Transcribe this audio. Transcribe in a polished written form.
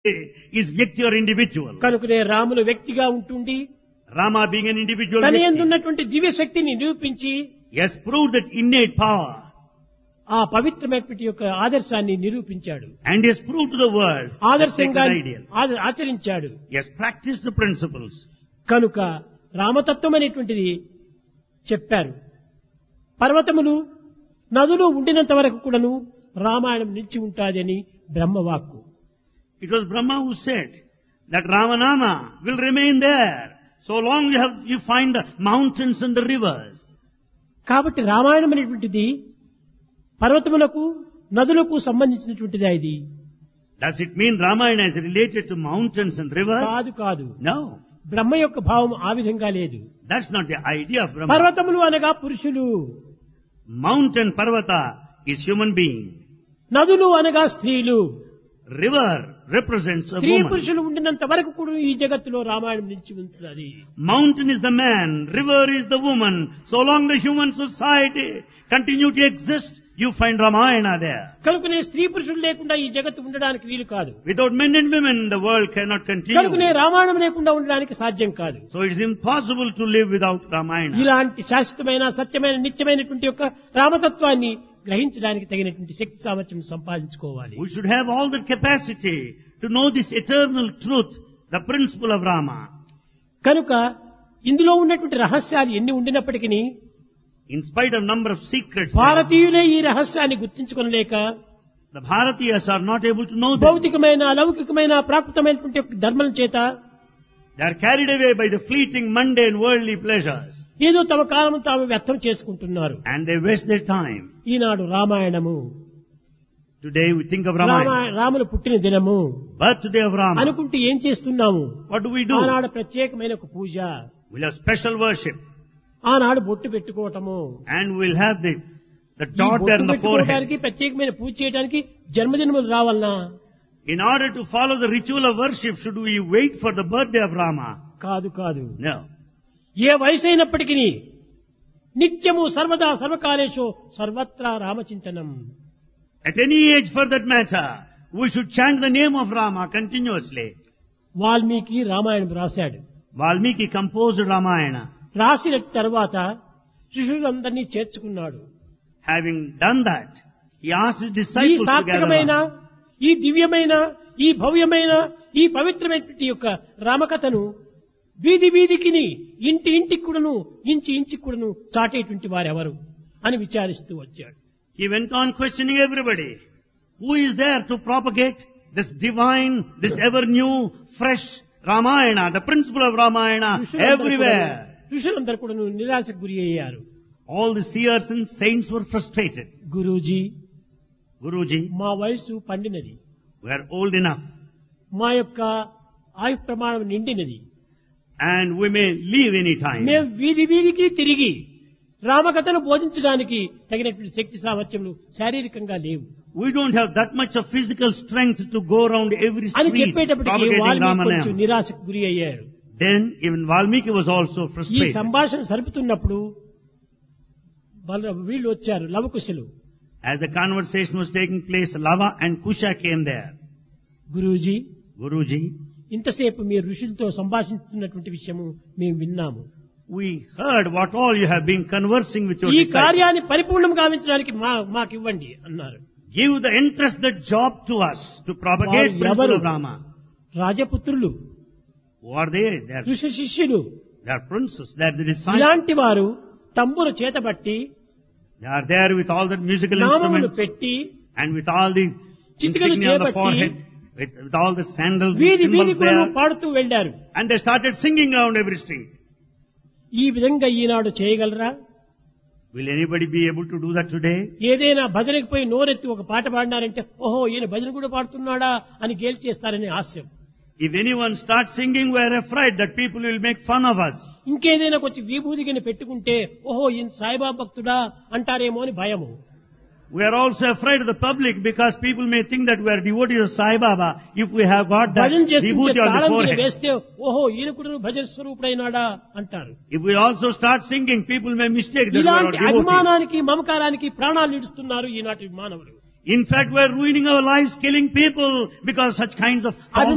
is Vyakti or individual. కనుకనే రాములు వ్యక్తిగా ఉంటుండి Rama being an individual తన Vyakti, యందున్నటువంటి దివ్య శక్తిని నిరూపించి he has proved that innate power ఆ పవిత్రమైనటువంటి యొక్క ఆదర్శాన్ని నిరూపించాడు. and he has proved to the world the ఆదర్శంగా sacred ideal. ఆచరించాడు. He has practiced the principles. కనుక రామతత్వం అనేటువంటిది చెప్పారు. పర్వతములు నదులు ఉండినంత వరకు కూడాను రామాయణం నిలిచి ఉంటాది అని బ్రహ్మవాక్కు. It was Brahma who said that Ramanama will remain there so long you find the mountains and the rivers. కాబట్టి రామాయణం అనేటువంటిది పర్వతములకు నదులకు సంబంధించినటువంటిది. ఇది Does it mean Ramayana is related to mountains and rivers? కాదు కాదు. No, బ్రహ్మ యొక్క భావం ఆ విధంగా లేదు. that's not the idea of Brahma. పర్వతములు అనగా పురుషులు, Mountain Parvata is human being. నదులు అనగా స్త్రీలు. River represents a స్త్రీ woman. పురుషులు ఉండినంత వరకు కూడా ఈ జగత్తులో రామాయణం నిలిచి ఉంటుంది. Mountain is the man, river is the woman. So long the human society continue to exist, you find Ramayana there. కనుకనే స్త్రీ పురుషులు లేకుండా ఈ జగత్తు ఉండడానికి వీలు కాదు. Without men and women, the world cannot కనుకనే continue. రామాయణం లేకుండా ఉండడానికి సాధ్యం కాదు. So it is impossible to live without Ramayana. ఇలాంటి శాశ్వతమైన సత్యమైన నిత్యమైనటువంటి యొక్క రామతత్వాన్ని గ్రహించడానికి తగినటువంటి శక్తి సామర్థ్యం సంపాదించుకోవాలి. We should have all the capacity to know this eternal truth, the principle of Rama. కనుక ఇందులో ఉన్నటువంటి రహస్యాలు ఎన్ని ఉండినప్పటికీ In spite of number of secrets, there, భారతీయులే ఈ రహస్యాన్ని గుర్తించుకొనలేక the Bharatiyas are not able to know them. భౌతికమైన లౌకికమైన ప్రాకృతమైనటువంటి యొక్క ధర్మం చేత They are carried away by the fleeting, mundane, worldly pleasures. ఏదో తమ కాలం తాము వ్యర్థం చేసుకుంటున్నారు. And they waste their time. Eenadu Ramayanamu, Today we think of Ramayana. Ramulu పుట్టిన దినము Birthday of Rama. అనుకుంటే ఏం చేస్తున్నాము? What do we do? ఆనాడు ప్రత్యేకమైన ఒక పూజ, We'll have special worship. ఆనాడు బొట్టు పెట్టుకోవటము, And we'll have the ఈ dot బొట్టు there on the forehead. పెట్టుకోవడానికి ప్రత్యేకమైన పూజ చేయడానికి జన్మదినములు రావాలనా? In order to follow the ritual of worship, should we wait for the birthday of Rama? కాదు కాదు. No. ఏ వయసు అయినప్పటికీ నిత్యము సర్వదా సర్వకాలేషు సర్వత్రా రామచింతనం. At any age for that matter, we should chant the name of Rama continuously. Valmiki Ramayanam రాశాడు. Valmiki composed Ramayana. రాసిన తర్వాత శిష్యులందరినీ చేర్చుకున్నాడు. Having done that, he asked his ఈ disciples to gather సాత్వికమైన, round. ఈ దివ్యమైన, ఈ భవ్యమైన, ఈ పవిత్రమైనటువంటి యొక్క రామకథను వీధి వీధికిని ఇంటి ఇంటికి కూడాను ఇంచి ఇంటికి కూడాను చాటేటువంటి వారెవరు అని విచారిస్తూ వచ్చాడు. He went on questioning everybody. Who is there to propagate this divine, this ever new, fresh Ramayana, the principle of Ramayana everywhere? ఋషులందరూ కూడాను నిరాశకు గురి అయ్యారు. All the seers and saints were frustrated. Guruji, Guruji, మా వయసు పండినది, we are old enough మా యొక్క ఆయు ప్రమాణం నిండినది, and we may leave any time. మేము వీధి వీధికి తిరిగి రామకథను బోధించడానికి తగినటువంటి శక్తి సామర్థ్యములు శారీరకంగా లేవు We don't have that much of physical strength to go around every అని street చెప్పేటప్పటికి propagating వాల్మీకి కొంచెం Ramayana. నిరాశకు గురి అయ్యారు. Then even Valmiki was also ఈ frustrated. సంభాషణ సరుపుతున్నప్పుడు వీళ్ళు వచ్చారు, లవకుశులు. As the conversation was taking place, Lava and Kusha came there. Guruji, Guruji, ఇంతసేపు మీరు ఋషులతో సంభాషిస్తున్నటువంటి విషయము మేము విన్నాము. we heard what all you have been conversing with your ఈ disciples. కార్యాన్ని పరిపూర్ణం గావించడానికి మాకు ఇవ్వండి అన్నారు. Give the entrusted job to us to propagate వారు principle ఎవరు? of Rama. రాజపుత్రులు, Who are they? ఋషి శిష్యులు. They are princes. They are the disciples. ఇలాంటి వారు తంబుర చేతబట్టి They are there with all the musical నామములు instruments పెట్టి and with all the చిటికలు insignia on the చేపట్టి forehead, with all the sandals and వీధి వీధి symbols కూడా there. పాడుతూ వెళ్లారు. And they started singing around every street. ఈ విధంగా ఈనాడు చేయగలరా? Will anybody be able to do that today? ఏదైనా భజనకి పోయి నోరెత్తి ఒక పాట పాడినారంటే ఓహో ఈయన భజన కూడా పాడుతున్నాడా అని గేలి చేస్తారనే హాస్యం. If anyone starts singing, we are afraid that people will make fun of us. ఇంకేదైనా కొంచెం విభూతిని పెట్టుకుంటే ఓహో ఈయన సాయిబాబా భక్తుడా అంటారేమో అని భయము. We are also afraid of the public because people may think that we are devotees of Sai Baba if we have got that భజన చేస్తుంటే vibhuti on the తాళం forehead. వేస్తే ఓహో ఈయన కూడా భజన స్వరూపుడైనాడా అంటారు. If we also start singing, people may mistake that we are ఇలాంటి devotees. అభిమానానికి మమకారానికి ప్రాణాలు ఇడుస్తున్నారు ఈనాటి మానవులు. In fact, we are ruining our lives, killing people because such kinds of false